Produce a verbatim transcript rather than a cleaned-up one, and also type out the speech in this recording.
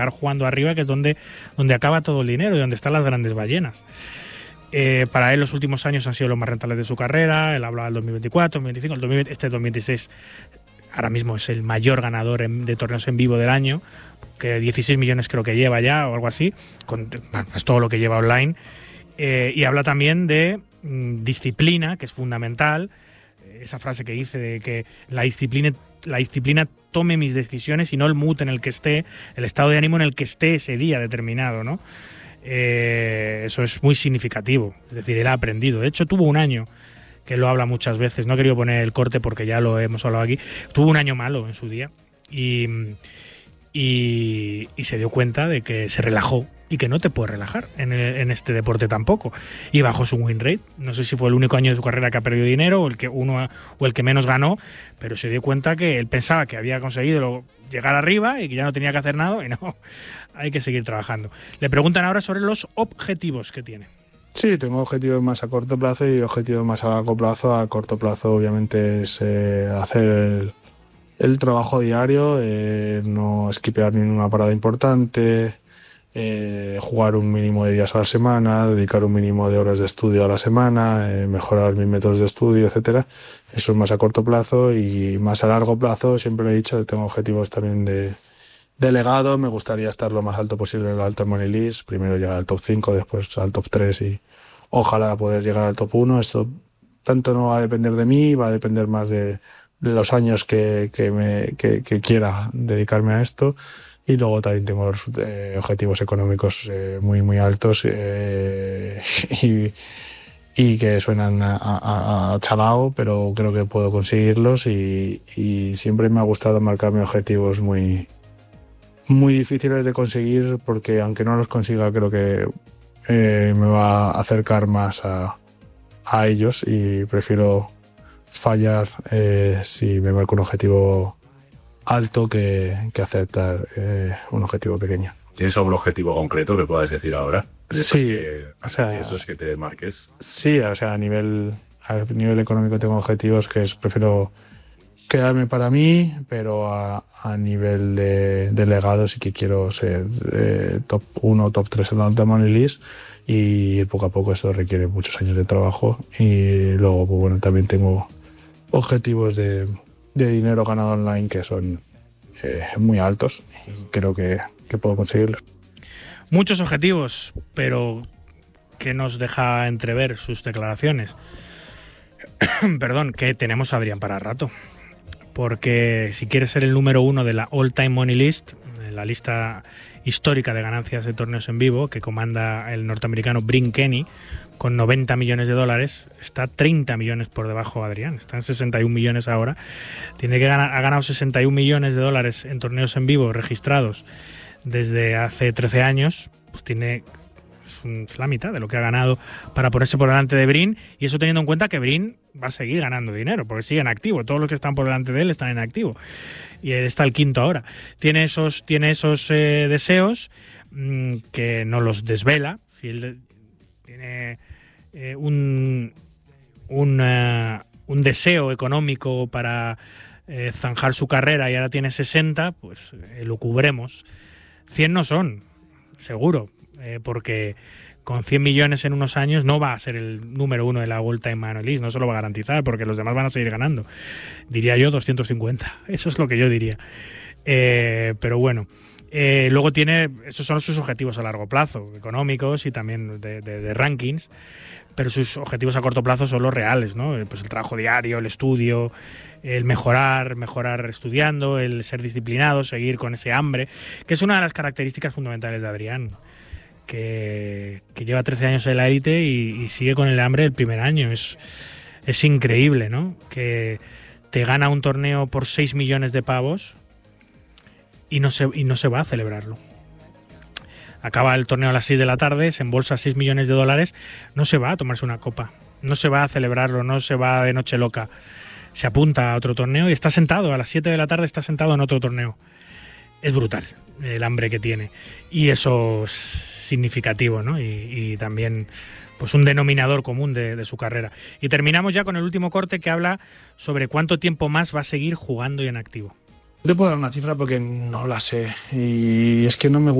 jugando arriba, que es donde, donde acaba todo el dinero y donde están las grandes ballenas. Eh, para él los últimos años han sido los más rentables de su carrera. Él hablaba del dos mil veinticuatro, dos mil veinticinco, el dos mil veinte, este dos mil veintiséis ahora mismo es el mayor ganador en, de torneos en vivo del año, que dieciséis millones creo que lleva ya o algo así, con es todo lo que lleva online. Eh, y habla también de mm, disciplina, que es fundamental. Esa frase que dice de que la disciplina, la disciplina tome mis decisiones y no el mood en el que esté, el estado de ánimo en el que esté ese día determinado, ¿no? Eh, eso es muy significativo. Es decir, él ha aprendido. De hecho, tuvo un año, que lo habla muchas veces, no he querido poner el corte porque ya lo hemos hablado aquí, tuvo un año malo en su día y, y, y se dio cuenta de que se relajó y que no te puedes relajar en, el, en este deporte tampoco. Y bajó su win rate. No sé si fue el único año de su carrera que ha perdido dinero o el que uno o el que menos ganó, pero se dio cuenta que él pensaba que había conseguido llegar arriba y que ya no tenía que hacer nada, y no, hay que seguir trabajando. Le preguntan ahora sobre los objetivos que tiene. Sí, tengo objetivos más a corto plazo y objetivos más a largo plazo. A corto plazo, obviamente, es eh, hacer el, el trabajo diario, eh, no esquipear ninguna parada importante, eh, jugar un mínimo de días a la semana, dedicar un mínimo de horas de estudio a la semana, eh, mejorar mis métodos de estudio, etcétera. Eso es más a corto plazo, y más a largo plazo, siempre lo he dicho, tengo objetivos también de delegado. Me gustaría estar lo más alto posible en el Alta Money List, primero llegar al top cinco, después al top tres y ojalá poder llegar al top uno. Esto tanto no va a depender de mí, va a depender más de, de los años que, que, me, que, que quiera dedicarme a esto. Y luego también tengo los, eh, objetivos económicos eh, muy muy altos eh, y, y que suenan a, a, a chalao, pero creo que puedo conseguirlos, y, y siempre me ha gustado marcarme objetivos muy muy difíciles de conseguir, porque aunque no los consiga creo que eh, me va a acercar más a, a ellos, y prefiero fallar eh, si me marco un objetivo alto que, que aceptar eh, un objetivo pequeño. ¿Tienes algún objetivo concreto que puedas decir ahora? Sí, que, o sea, esos que te marques. Sí, o sea, a nivel, a nivel económico tengo objetivos que es, prefiero quedarme para mí, pero a, a nivel de, de legado sí que quiero ser eh, top uno, top tres en la Alta Money List, y poco a poco esto requiere muchos años de trabajo. Y luego, pues bueno, también tengo objetivos de, de dinero ganado online que son eh, muy altos, y creo que, que puedo conseguirlos. Muchos objetivos, pero que nos deja entrever sus declaraciones. Perdón, que tenemos a Adrián para rato. Porque si quieres ser el número uno de la All Time Money List, la lista histórica de ganancias de torneos en vivo, que comanda el norteamericano Brin Kenny, con noventa millones de dólares, está treinta millones por debajo de Adrián, está en sesenta y un millones ahora. Tiene que ganar, ha ganado sesenta y un millones de dólares en torneos en vivo registrados desde hace trece años, pues tiene... es la mitad de lo que ha ganado para ponerse por delante de Brin, y eso teniendo en cuenta que Brin va a seguir ganando dinero porque sigue en activo, todos los que están por delante de él están en activo y él está el quinto ahora. Tiene esos, tiene esos eh, deseos mmm, que no los desvela. Si él tiene eh, un, un, uh, un deseo económico para eh, zanjar su carrera y ahora tiene sesenta, pues eh, lo cubremos. cien no son, seguro. Eh, porque con cien millones en unos años no va a ser el número uno de la All Time Money List, no se lo va a garantizar porque los demás van a seguir ganando. Diría yo doscientos cincuenta, eso es lo que yo diría. Eh, pero bueno, eh, luego tiene, esos son sus objetivos a largo plazo, económicos y también de, de, de rankings, pero sus objetivos a corto plazo son los reales, ¿no? Pues el trabajo diario, el estudio, el mejorar, mejorar estudiando, el ser disciplinado, seguir con ese hambre, que es una de las características fundamentales de Adrián. Que, que lleva trece años en la élite y, y sigue con el hambre del primer año. Es, es increíble, ¿no? Que te gana un torneo por seis millones de pavos y no se, y no se va a celebrarlo. Acaba el torneo a las seis de la tarde, se embolsa seis millones de dólares, no se va a tomarse una copa, no se va a celebrarlo, no se va de noche loca. Se apunta a otro torneo y está sentado, a las siete de la tarde está sentado en otro torneo. Es brutal el hambre que tiene. Y eso es significativo, ¿no? Y, y también pues un denominador común de, de su carrera. Y terminamos ya con el último corte que habla sobre cuánto tiempo más va a seguir jugando y en activo. No te puedo dar una cifra porque no la sé y es que no me gusta